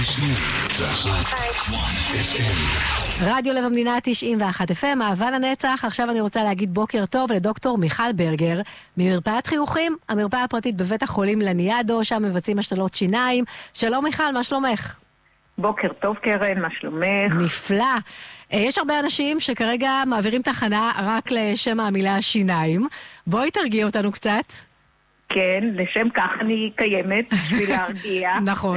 רדיו לב המדינה 91 FM, אהבה לנצח. עכשיו אני רוצה להגיד בוקר טוב לדוקטור מיכל ברגר ממרפאת חיוכים, המרפאה הפרטית בבית החולים לניאדו, שם מבצעים השתלות שיניים. שלום מיכל, מה שלומך? בוקר טוב קרן, מה שלומך? נפלא. יש הרבה אנשים שכרגע מעבירים תחנה רק לשם המילה שיניים. בואי תרגיע אותנו קצת. כן, לשם כך אני קיימת, בשביל להרגיע. נכון.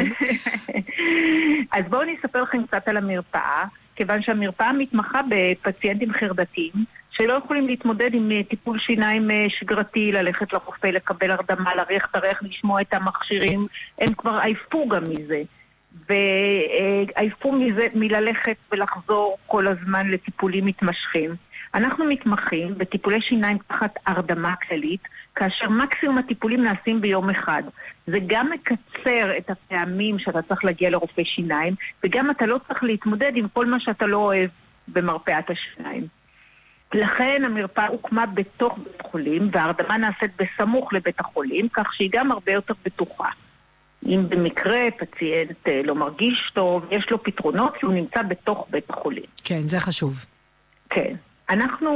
אז בואו אני אספר לכם קצת על המרפאה, כיוון שהמרפאה מתמחה בפציינטים חרדתיים, שלא יכולים להתמודד עם טיפול שיניים שגרתי, ללכת לרופא, לקבל הרדמה, להריח את הריח, לשמוע את המכשירים, הם כבר עייפו גם מזה. ועייפו מזה מללכת ולחזור כל הזמן לטיפולים מתמשכים. אנחנו מתמחים בטיפולי שיניים תחת הרדמה כללית, כאשר מקסימום הטיפולים נעשים ביום אחד. זה גם מקצר את הפעמים שאתה צריך להגיע לרופא שיניים, וגם אתה לא צריך להתמודד עם כל מה שאתה לא אוהב במרפאת השיניים. לכן המרפאה הוקמה בתוך בית חולים, וההרדמה נעשית בסמוך לבית החולים, כך שהיא גם הרבה יותר בטוחה. אם במקרה פציינט לא מרגיש טוב, יש לו פתרונות, כי הוא נמצא בתוך בית החולים. כן, זה חשוב. כן. אנחנו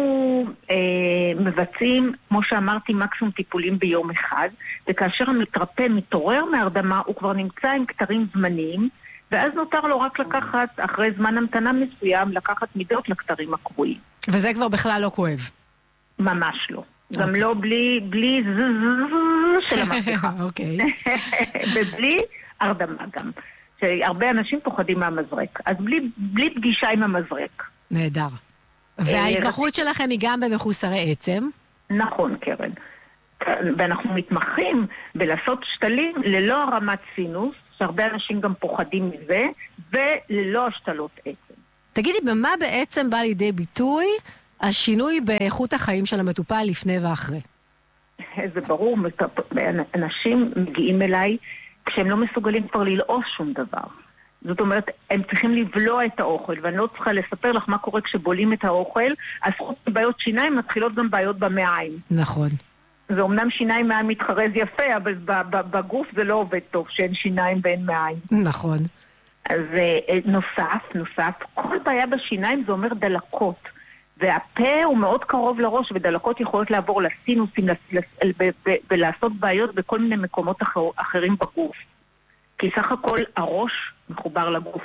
מבצעים, כמו שאמרתי, מקסימום טיפולים ביום אחד, וכאשר המתרפא מתעורר מהרדמה, הוא כבר נמצא עם כתרים זמניים, ואז נותר לו רק לקחת, אחרי זמן המתנה מסוים, לקחת מידות לכתרים הקבועים. וזה כבר בכלל לא כואב? ממש לא. גם לא בלי של המסכה. אוקיי. ובלי הרדמה גם. שהרבה אנשים פוחדים מהמזרק. אז בלי פגישה עם המזרק. נהדר. וההתמחות שלכם היא גם במחוסרי עצם? נכון, קרן. ואנחנו מתמחים בלעשות שתלים ללא הרמת סינוס, שהרבה אנשים גם פוחדים מזה, וללא השתלות עצם. תגידי, במה בעצם בא לידי ביטוי השינוי באיכות החיים של המטופל לפני ואחרי? זה ברור, אנשים מגיעים אליי כשהם לא מסוגלים כבר ללעוס שום דבר. זאת אומרת, הם צריכים לבלוע את האוכל, ואני לא צריכה לספר לך מה קורה כשבולים את האוכל, אז חוץ מבעיות שיניים מתחילות גם בעיות במעיים. נכון. זה אומנם שיניים מעיים מתחרז יפה, אבל בגוף זה לא עובד טוב, שאין שיניים ואין מעיים. נכון. אז נוסף, כל בעיה בשיניים זה אומר דלקות. והפה הוא מאוד קרוב לראש, ודלקות יכולות לעבור לסינוסים, ולעשות בעיות בכל מיני מקומות אחרים בגוף. כי סך הכל הראש מחובר לגוף.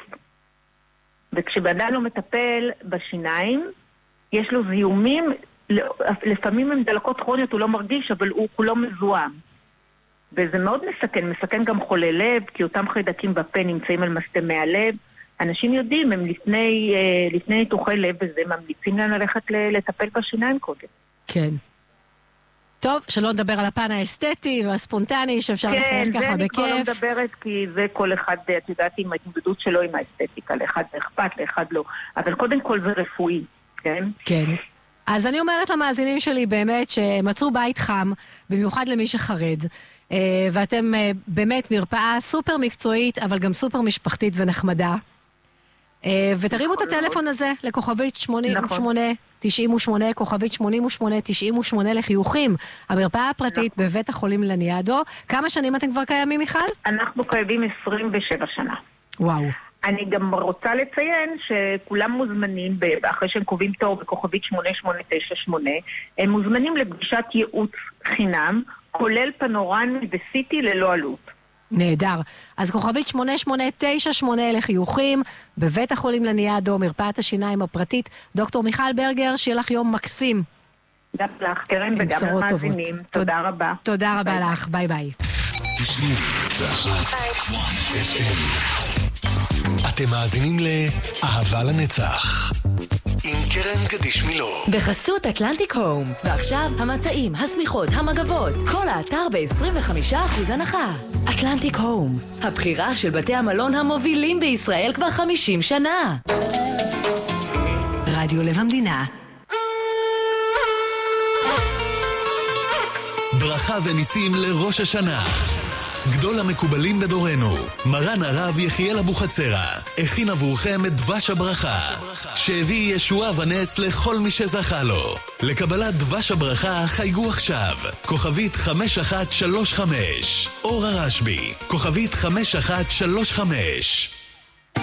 וכשבאדם לא מטפל בשיניים, יש לו זיהומים, לפעמים הם דלקות כרוניות, הוא לא מרגיש, אבל הוא כולו מזוהם. וזה מאוד מסכן גם חולי לב, כי אותם חיידקים בפה נמצאים על מסתמי הלב. אנשים יודעים, הם לפני ניתוחי לב וזה, ממליצים להם ללכת לטפל בשיניים קודם. כן. טוב, שלא נדבר על הפן האסתטי והספונטני, שאפשר לחיות ככה בכיף. כן, זה אני כבר לא מדברת, כי זה כל אחד, את יודעת, עם ההתמודדות שלו עם האסתטיקה, לאחד זה אכפת, לאחד לא. אבל קודם כל זה רפואי, כן? כן. אז אני אומרת למאזינים שלי באמת שמצאו בית חם, במיוחד למי שחרד, ואתם באמת מרפאה סופר מקצועית, אבל גם סופר משפחתית ונחמדה. ותרימו את הטלפון הזה לכוכבית 8898, כוכבית 8898 לחיוכים, המרפאה הפרטית בבית החולים לניאדו. כמה שנים אתם כבר קיימים, מיכל? אנחנו קיימים 27 שנה. וואו. אני גם רוצה לציין שכולם מוזמנים, אחרי שהם קובעים תור בכוכבית 8898, הם מוזמנים לפגישת ייעוץ חינם, כולל פנורמי וסיטי ללא עלות. נהדר. אז כוכבית 8898 לחיוכים, בבית החולים לניאדו, מרפאת השיניים הפרטית. דוקטור מיכל ברגר, שיהיה לך יום מקסים. גם לך, קרן, וגם למאזינים. תודה רבה. תודה רבה לך, ביי ביי. 91 FM. אתם מאזינים לאהבה לנצח עם קרן קדיש מילו בחסות אטלנטיק הום. ועכשיו המצעים, הסמיכות, המגבות, כל האתר ב-25% הנחה. אטלנטיק הום, הבחירה של בתי המלון המובילים בישראל כבר 50 שנה. רדיו לב המדינה. ברכה וניסים לראש השנה. גדול המקובלים בדורנו, מרן הרב יחיאל אבוחצירא, הכין עבורכם את דבש הברכה, שהביא ישועה ונס לכל מי שזכה לו. לקבלת דבש הברכה חייגו עכשיו, כוכבית 5135, אור הרשב"י, כוכבית 5135.